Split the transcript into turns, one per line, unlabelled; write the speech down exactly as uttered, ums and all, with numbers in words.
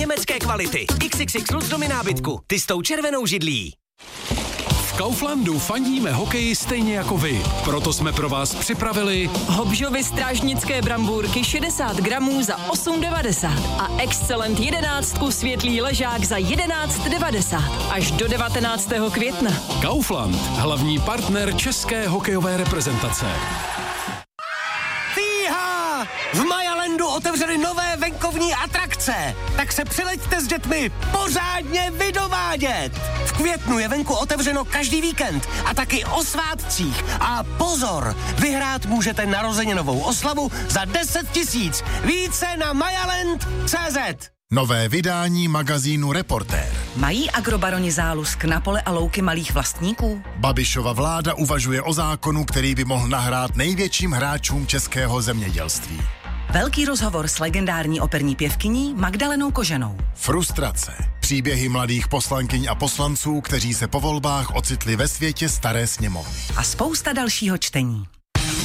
německé kvality. iks iks iks plus domy nábytku. Ty s tou červenou židlí.
V Kauflandu fandíme hokeji stejně jako vy. Proto jsme pro vás připravili
Hobžovy strážnické brambůrky šedesát gramů za osm devadesát a Excellent jedenáctku světlý ležák za jedenáct devadesát až do devatenáctého května.
Kaufland, hlavní partner české hokejové reprezentace.
Fíha! V Majalandu otevřeli nové venkovní atrakce. Tak se přileďte s dětmi pořádně vydovádět. V květnu je venku otevřeno každý víkend a taky o svátcích. A pozor, vyhrát můžete narozeninovou oslavu za deset tisíc. Více na majaland tečka cé zet.
Nové vydání magazínu Reportér.
Mají agrobaroni zálusk na pole a louky malých vlastníků?
Babišova vláda uvažuje o zákonu, který by mohl nahrát největším hráčům českého zemědělství.
Velký rozhovor s legendární operní pěvkyní Magdalenou Koženou.
Frustrace. Příběhy mladých poslankyň a poslanců, kteří se po volbách ocitli ve světě staré sněmovny.
A spousta dalšího čtení.